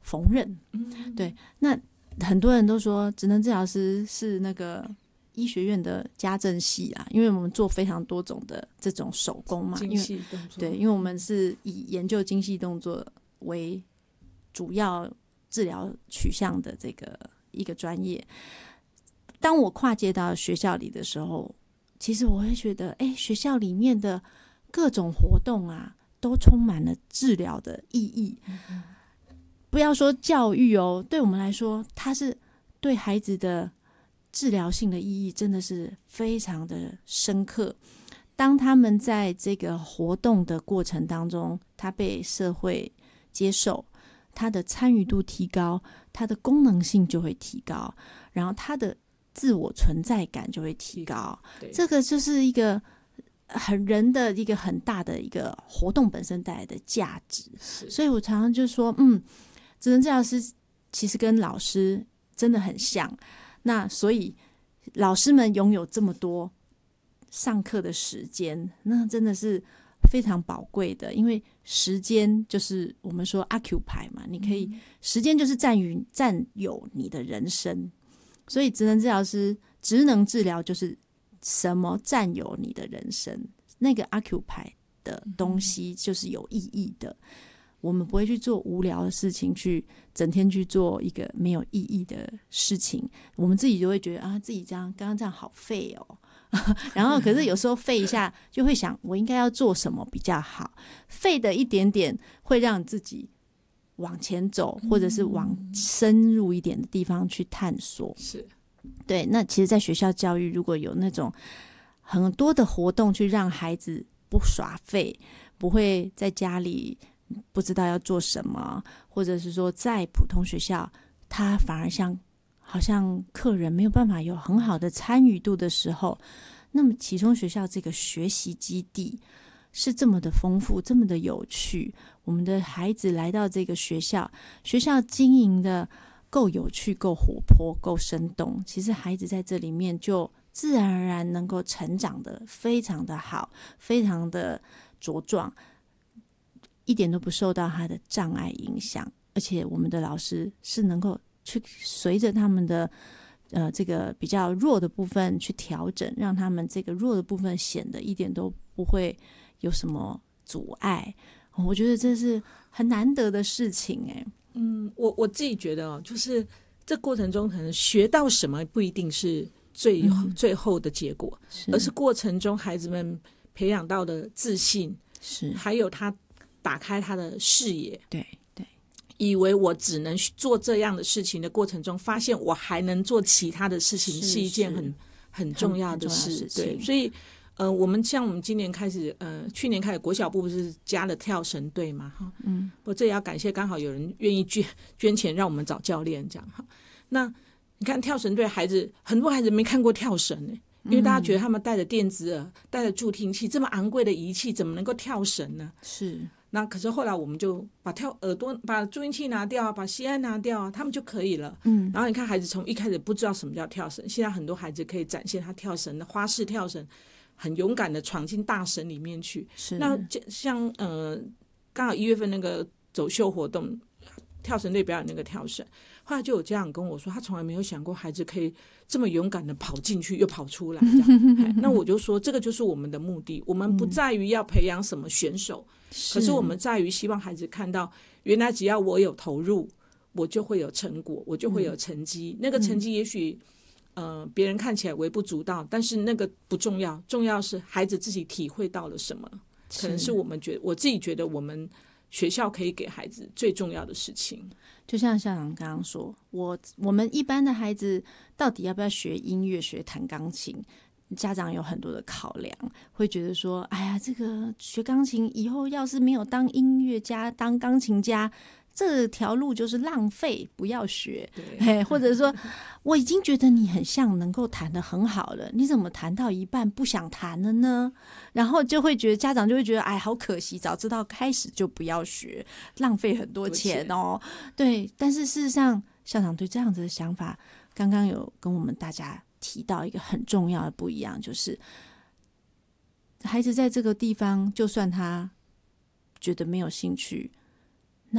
缝纫。对，那很多人都说职能治疗师是那个医学院的家政系啊，因为我们做非常多种的这种手工嘛， 精细动作。 对，因为我们是以研究精细动作为主要治疗取向的这个一个专业。当我跨界到学校里的时候，其实我会觉得，学校里面的各种活动啊，都充满了治疗的意义。不要说教育哦，对我们来说，它是对孩子的治疗性的意义真的是非常的深刻。当他们在这个活动的过程当中，他被社会接受，他的参与度提高，他的功能性就会提高，然后他的自我存在感就会提高。这个就是一个人的一个很大的一个活动本身带来的价值。所以我常常就说，职能治疗师其实跟老师真的很像。那所以老师们拥有这么多上课的时间，那真的是非常宝贵的，因为时间就是我们说 occupy 嘛，你可以时间就是占有你的人生。所以职能治疗师职能治疗就是什么占有你的人生，那个 occupy 的东西就是有意义的。我们不会去做无聊的事情，去整天去做一个没有意义的事情，我们自己就会觉得自己刚刚这样好废哦然后可是有时候废一下就会想我应该要做什么比较好，废的一点点会让自己往前走，或者是往深入一点的地方去探索。 是， 对。那其实在学校教育如果有那种很多的活动去让孩子不耍废，不会在家里不知道要做什么，或者是说在普通学校他反而好像客人没有办法有很好的参与度的时候，那么启聪学校这个学习基地是这么的丰富，这么的有趣。我们的孩子来到这个学校经营的够有趣，够活泼，够生动，其实孩子在这里面就自然而然能够成长的非常的好，非常的茁壮，一点都不受到他的障碍影响。而且我们的老师是能够去随着他们的这个比较弱的部分去调整，让他们这个弱的部分显得一点都不会有什么阻碍。我觉得这是很难得的事情。 我自己觉得就是这过程中可能学到什么不一定是最后的结果，而是过程中孩子们培养到的自信，是还有他打开他的视野。对，以为我只能做这样的事情的过程中，发现我还能做其他的事情，是一件很重要的事。对，所以我们今年开始去年开始国小部是加了跳绳队嘛，我这也要感谢刚好有人愿意捐钱让我们找教练这样。那你看跳绳队很多孩子没看过跳绳因为大家觉得他们带着电子耳带着助听器这么昂贵的仪器怎么能够跳绳呢？是。那可是后来我们就把助听器拿掉，把吸安拿掉他们就可以了。然后你看孩子从一开始不知道什么叫跳绳，现在很多孩子可以展现他跳绳的花式跳绳，很勇敢的闯进大绳里面去。是。那像刚好1月份那个走秀活动，跳绳队表演那个跳绳，后来就有家长跟我说，他从来没有想过孩子可以这么勇敢的跑进去又跑出来这样那我就说这个就是我们的目的，我们不在于要培养什么选手，可是我们在于希望孩子看到原来只要我有投入，我就会有成果，我就会有成绩。那个成绩也许别人看起来微不足道，但是那个不重要，重要是孩子自己体会到了什么，可能是我自己觉得我们学校可以给孩子最重要的事情。 就像校长刚刚说，我们一般的孩子到底要不要学音乐，学弹钢琴，家长有很多的考量，会觉得说哎呀，这个学钢琴以后要是没有当音乐家当钢琴家，这条路就是浪费，不要学。或者说我已经觉得你很像能够弹得很好了，你怎么弹到一半不想弹了呢？然后家长就会觉得哎，好可惜，早知道开始就不要学，浪费很多钱哦。对，但是事实上校长对这样子的想法刚刚有跟我们大家提到一个很重要的不一样，就是孩子在这个地方就算他觉得没有兴趣，